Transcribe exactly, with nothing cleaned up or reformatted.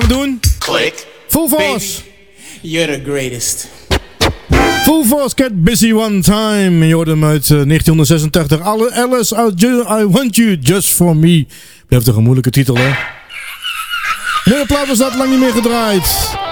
doen. Click. Full Force. Baby, you're the greatest. Full Force, Get Busy One Time. Je hoorde hem uit uh, negentien zesentachtig. Alice, I, I Want You Just For Me. Blijft toch een moeilijke titel, hè? Nieuwe plaat was dat lang niet meer gedraaid.